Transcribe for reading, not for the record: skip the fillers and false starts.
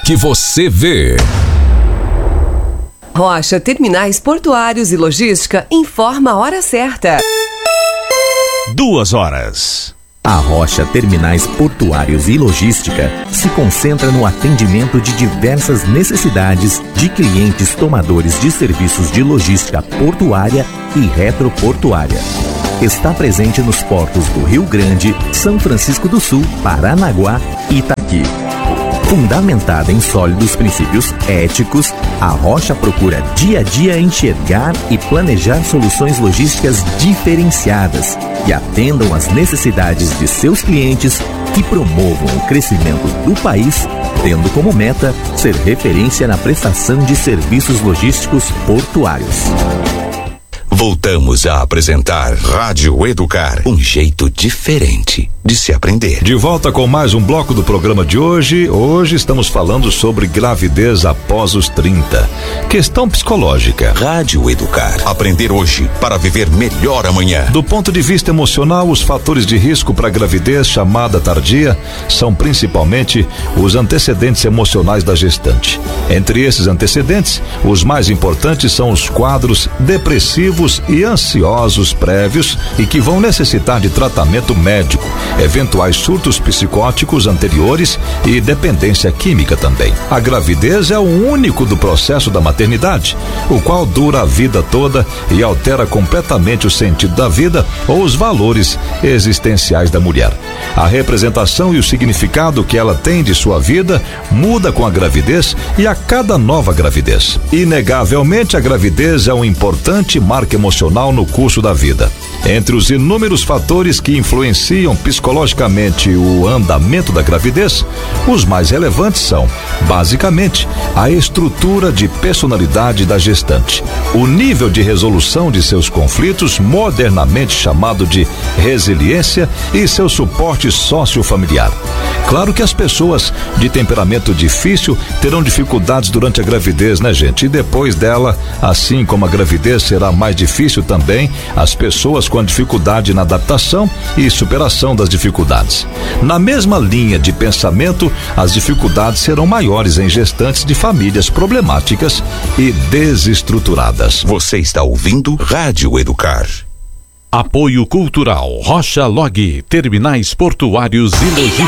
que você vê. Rocha Terminais Portuários e Logística informa a hora certa. 2 horas. A Rocha Terminais Portuários e Logística se concentra no atendimento de diversas necessidades de clientes tomadores de serviços de logística portuária e retroportuária. Está presente nos portos do Rio Grande, São Francisco do Sul, Paranaguá e Itaqui. Fundamentada em sólidos princípios éticos, a Rocha procura dia a dia enxergar e planejar soluções logísticas diferenciadas que atendam às necessidades de seus clientes, que promovam o crescimento do país, tendo como meta ser referência na prestação de serviços logísticos portuários. Voltamos a apresentar Rádio Educar, um jeito diferente de se aprender. De volta com mais um bloco do programa de hoje. Hoje estamos falando sobre gravidez após os 30. Questão psicológica. Rádio Educar. Aprender hoje para viver melhor amanhã. Do ponto de vista emocional, os fatores de risco para a gravidez chamada tardia são principalmente os antecedentes emocionais da gestante. Entre esses antecedentes, os mais importantes são os quadros depressivos e ansiosos prévios e que vão necessitar de tratamento médico, eventuais surtos psicóticos anteriores e dependência química também. A gravidez é o único do processo da maternidade, o qual dura a vida toda e altera completamente o sentido da vida ou os valores existenciais da mulher. A representação e o significado que ela tem de sua vida muda com a gravidez e a cada nova gravidez. Inegavelmente, a gravidez é um importante marco emocional no curso da vida. Entre os inúmeros fatores que influenciam psicologicamente o andamento da gravidez, os mais relevantes são, basicamente, a estrutura de personalidade da gestante, o nível de resolução de seus conflitos, modernamente chamado de resiliência, e seu suporte sociofamiliar. Claro que as pessoas de temperamento difícil terão dificuldades durante a gravidez, né, gente? E depois dela, assim como a gravidez será mais difícil também, as pessoas com dificuldade na adaptação e superação das dificuldades. Na mesma linha de pensamento, as dificuldades serão maiores em gestantes de famílias problemáticas e desestruturadas. Você está ouvindo Rádio Educar. Apoio Cultural Rocha Log, Terminais Portuários e Logística.